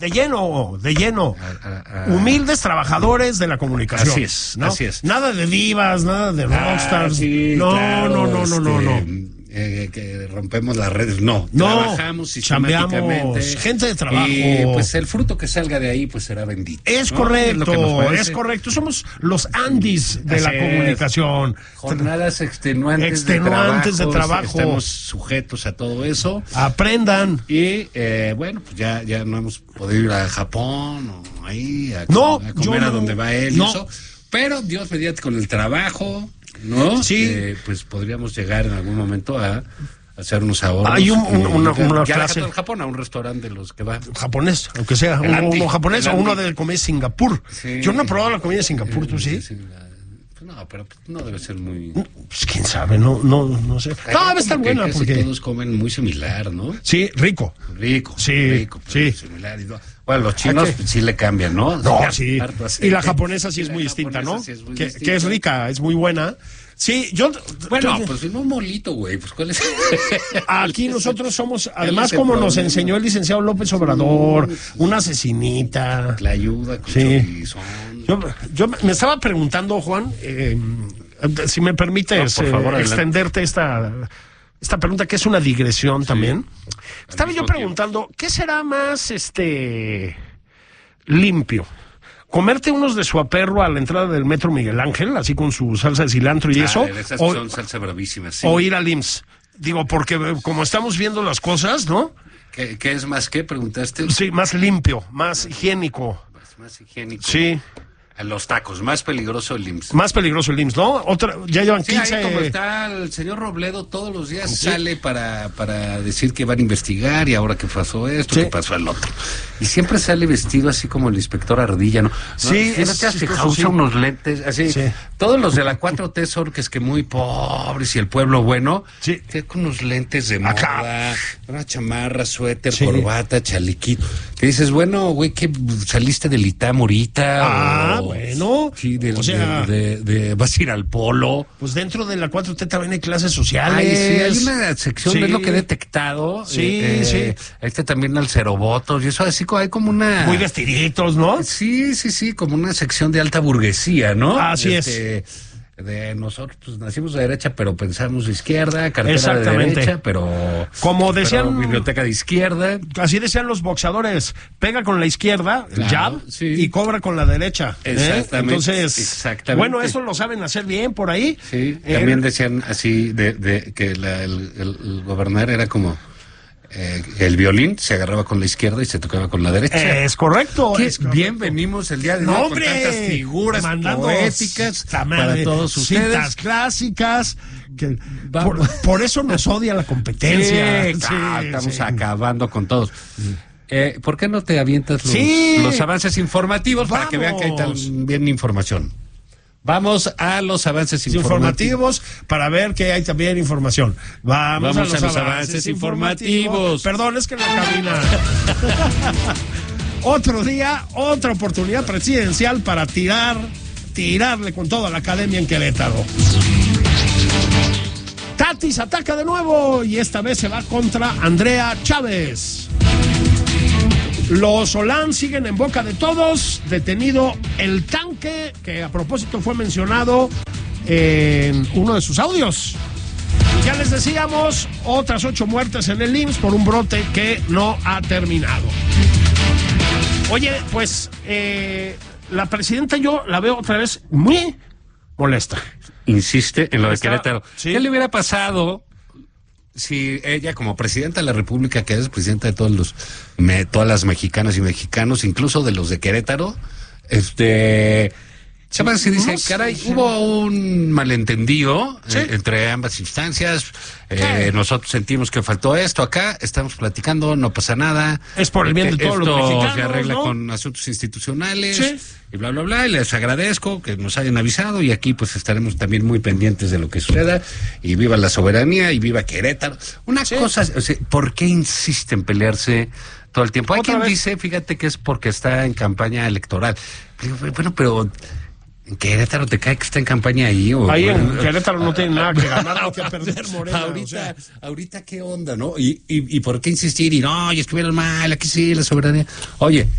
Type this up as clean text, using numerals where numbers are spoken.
De lleno. Humildes trabajadores de la comunicación. Así es, ¿no? así es. Nada de divas, nada de rockstars. Sí, no, claro, no. Que rompemos las redes, no. Trabajamos, chambeamos, gente de trabajo. Y pues el fruto que salga de ahí pues será bendito. Es ¿no? correcto, es correcto. Somos los Andis de la comunicación. Jornadas extenuantes de trabajo. Estamos sujetos a todo eso. Aprendan. Y bueno, pues ya no hemos podido ir a Japón o ahí a comer a donde va él y eso. Pero Dios mediante con el trabajo, ¿no? Sí. Pues podríamos llegar en algún momento a hacer unos ahorros. Hay una clase en Japón, a un restaurante de los que va. Japonés, aunque sea uno japonés o uno de comida de Singapur. Sí. Yo no he probado la comida de Singapur, ¿tú sí? No, pero no debe ser muy... Pues quién sabe, no sé. No, debe estar buena porque todos comen muy similar, ¿no? Sí, rico. Sí. Similar y bueno, los chinos sí le cambian, ¿no? No, sí. Y la japonesa sí es muy distinta, ¿no? Sí es muy que distinta. es rica, es muy buena. Sí, pues no un molito, güey, pues ¿cuál es? Aquí nosotros somos, además como nos enseñó el licenciado López Obrador, una cecinita. La ayuda con chorizón. Yo me estaba preguntando, Juan, si me permites por favor, extenderte esta pregunta, que es una digresión también. Estaba yo preguntando, ¿qué será más limpio? ¿Comerte unos de suaperro a la entrada del Metro Miguel Ángel, así con su salsa de cilantro y eso? Esas son salsa bravísimas, sí. O ir al IMSS. Digo, porque como estamos viendo las cosas, ¿no? ¿Qué es más qué? ¿Preguntaste? Sí, más limpio, más higiénico. Más higiénico. Sí. A los tacos, más peligroso el IMSS. Más peligroso el IMSS, ¿no? Ya llevan 15... Ahí como está el señor Robledo, todos los días sale para decir que van a investigar y ahora que pasó esto, que pasó el otro. Y siempre sale vestido así como el inspector Ardilla, ¿no? Sí, ¿No te has fijado? Usa unos lentes, así. Sí. Todos los de la 4T son que muy pobres y el pueblo bueno, con unos lentes de moda, una chamarra, suéter, corbata, chalequito. Que dices, bueno, güey, que saliste del ITAM ahorita. Bueno, sí, vas a ir al polo. Pues dentro de la 4T también hay clases sociales. Hay una sección, es lo que he detectado. Sí. También al cerobotos y eso, así hay como una... Muy vestiditos, ¿no? Sí, como una sección de alta burguesía, ¿no? Así es. De nosotros, pues nacimos de derecha, pero pensamos de izquierda, cartera de derecha, pero... Como decían... biblioteca de izquierda. Así decían los boxeadores, pega con la izquierda, el jab, y cobra con la derecha. Exactamente. Entonces, bueno, eso lo saben hacer bien por ahí. Sí, también decían así, que el gobernar era como... el violín se agarraba con la izquierda y se tocaba con la derecha. Es correcto. Bien venimos el día de hoy con tantas figuras poéticas para todos ustedes. Citas clásicas. Por eso nos odia la competencia. Estamos acabando con todos. ¿Por qué no te avientas los avances informativos para que vean que hay también información? Vamos a los avances informativos para ver que hay también información. Vamos a los avances informativos. Perdón, es que en la cabina. Otro día, otra oportunidad presidencial para tirarle con toda la academia en Querétaro. Tatis ataca de nuevo y esta vez se va contra Andrea Chávez. Los Solán siguen en boca de todos. Detenido el tanque, que a propósito fue mencionado en uno de sus audios. Y ya les decíamos, otras 8 muertes en el IMSS por un brote que no ha terminado. Oye, pues la presidenta yo la veo otra vez muy molesta. Insiste en lo de Querétaro. Sí. ¿Qué le hubiera pasado si ella, como presidenta de la República, que es presidenta de todas las mexicanas y mexicanos, incluso de los de Querétaro, ¿sabes si dice, caray, hubo un malentendido entre ambas instancias, nosotros sentimos que faltó esto acá, estamos platicando, no pasa nada. Es por el bien de todos los mexicanos, esto se arregla, ¿no?, con asuntos institucionales, y bla, bla, bla, y les agradezco que nos hayan avisado, y aquí pues estaremos también muy pendientes de lo que suceda, y viva la soberanía, y viva Querétaro. Una cosa, ¿por qué insiste en pelearse todo el tiempo? Hay quien dice, fíjate, que es porque está en campaña electoral. Bueno, pero... ¿en Querétaro te cae que está en campaña ahí? Ahí en Querétaro no tiene nada que ganar o que perder, Morena. Ahorita qué onda, ¿no? ¿Y por qué insistir? Y no, y estuvieron mal, aquí sí, la soberanía. Oye,